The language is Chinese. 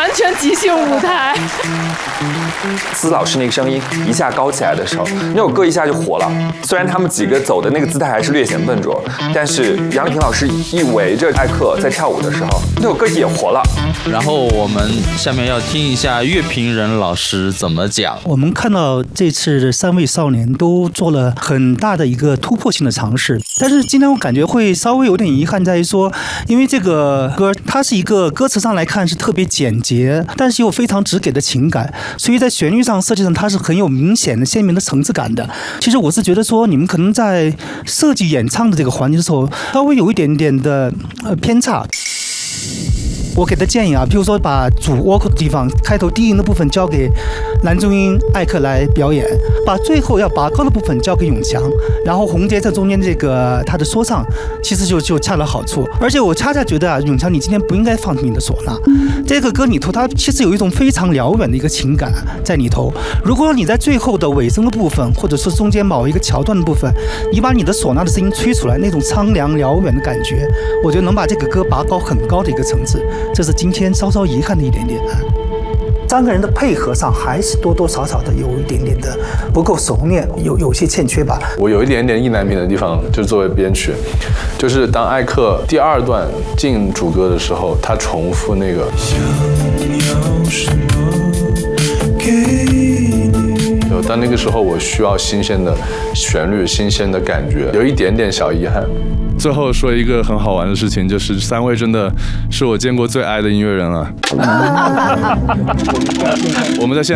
完全即兴舞台。 司老师那个声音一下高起来的时候，那首歌一下就火了。虽然他们几个走的那个姿态还是略显笨拙，但是杨丽萍老师一围着艾克在跳舞的时候，那首歌也活了。 然后我们下面要听一下乐评人老师怎么讲。 我们看到这次3位少年都做了很大的一个突破性的尝试，但是今天我感觉会稍微有点遗憾在于说，因为这个歌它是一个歌词上来看是特别简洁，但是又非常直给的情感，所以在旋律上设计上它是很有明显的鲜明的层次感的。其实我是觉得说你们可能在设计演唱的这个环节的时候稍微有一点点的偏差。我给的建议啊，比如说把主 vocal 的地方开头低音的部分交给男中音艾克来表演，把最后要拔高的部分交给永强，然后洪杰在中间这个他的说唱其实就恰到好处。而且我恰恰觉得啊，永强你今天不应该放弃你的唢呐，这个歌里头它其实有一种非常辽远的一个情感在里头。如果你在最后的尾声的部分，或者说中间某一个桥段的部分，你把你的唢呐的声音吹出来，那种苍凉辽远的感觉，我觉得能把这个歌拔高很高的一个层次。这是今天稍稍遗憾的一点点啊。3个人的配合上还是多多少少的有一点点的不够熟练，有些欠缺吧。我有一点点意难平的地方，就是作为编曲，就是当艾克第2段进主歌的时候，他重复那个想要什么给你，但那个时候我需要新鲜的旋律、新鲜的感觉，有一点点小遗憾。 最后说一个很好玩的事情，就是3位真的是我见过最爱的音乐人了。我们在现